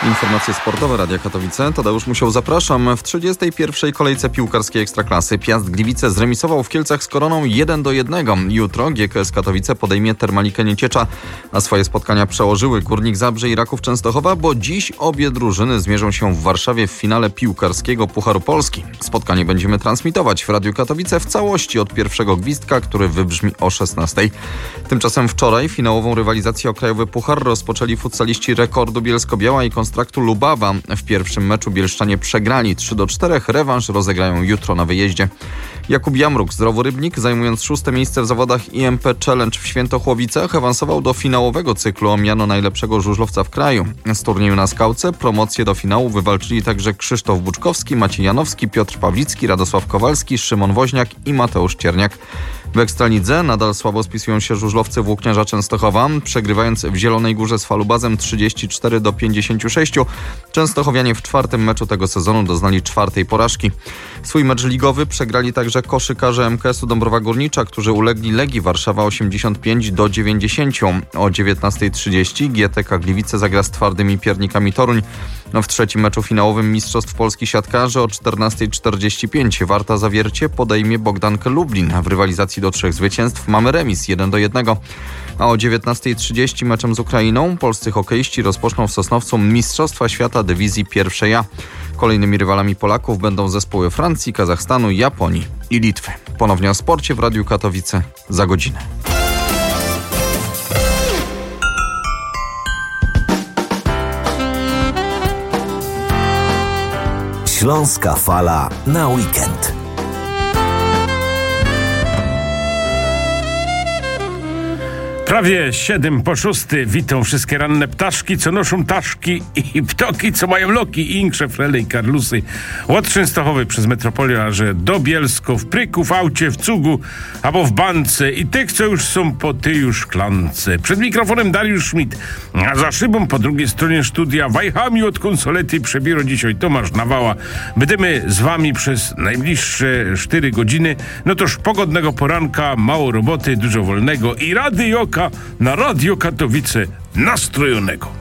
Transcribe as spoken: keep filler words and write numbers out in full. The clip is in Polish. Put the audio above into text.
Informacje sportowe Radia Katowice. Tadeusz Musiał, zapraszam. W trzydziestej pierwszej kolejce piłkarskiej Ekstraklasy Piast Gliwice zremisował w Kielcach z Koroną jeden do jednego. Jutro G K S Katowice podejmie Termalikę Nieciecza, a swoje spotkania przełożyły Górnik Zabrze i Raków Częstochowa, bo dziś obie drużyny zmierzą się w Warszawie w finale piłkarskiego Pucharu Polski. Spotkanie będziemy transmitować w Radiu Katowice w całości od pierwszego gwizdka, który wybrzmi o szesnastej. Tymczasem wczoraj finałową rywalizację o Krajowy Puchar rozpoczęli futsaliści Rekordu Bielsko-Biała i Konstraktu Lubawa. W pierwszym meczu bielszczanie przegrali trzy do czterech. Rewanż rozegrają jutro na wyjeździe. Jakub Jamruk z Rowu Rybnik, zajmując szóste miejsce w zawodach I M P Challenge w Świętochłowicach, awansował do finałowego cyklu o miano najlepszego żużlowca w kraju. Z turnieju na skałce promocję do finału wywalczyli także Krzysztof Buczkowski, Maciej Janowski, Piotr Pawlicki, Radosław Kowalski, Szymon Woźniak i Mateusz Cierniak. W Ekstralidze nadal słabo spisują się żużlowcy Włókniarza Częstochowa, przegrywając w Zielonej Górze z Falubazem trzydzieści cztery do pięćdziesięciu sześciu. Częstochowianie w czwartym meczu tego sezonu doznali czwartej porażki. Swój mecz ligowy przegrali także koszykarze M K S-u Dąbrowa Górnicza, którzy ulegli Legii Warszawa osiemdziesiąt pięć do dziewięćdziesięciu. O dziewiętnastej trzydzieści G T K Gliwice zagra z Twardymi Piernikami Toruń. W trzecim meczu finałowym Mistrzostw Polski Siatkarzy o czternastej czterdzieści pięć Warta Zawiercie podejmie Bogdankę Lublin. W rywalizacji do trzech zwycięstw mamy remis jeden do jednego. A o dziewiętnastej trzydzieści meczem z Ukrainą polscy hokeiści rozpoczną w Sosnowcu Mistrzostwa Świata Dywizji Pierwszej A. Kolejnymi rywalami Polaków będą zespoły Francji, Kazachstanu, Japonii i Litwy. Ponownie o sporcie w Radiu Katowice za godzinę. Śląska Fala na weekend. Prawie siedem po szósty. Witam wszystkie ranne ptaszki, co noszą taszki, i ptoki, co mają loki, i inkrze, frele i karlusy. Od Częstochowy przez metropolię, aż do Bielsko, w pryku, w aucie, w cugu, albo w bance, i tych, co już są po tyju szklance. Przed mikrofonem Dariusz Schmidt, a za szybą po drugiej stronie studia wajchami od konsolety przebiera dzisiaj Tomasz Nawała. Będziemy z wami przez najbliższe cztery godziny. No toż pogodnego poranka, mało roboty, dużo wolnego i rady i oka na Radio Katowice nastrojonego.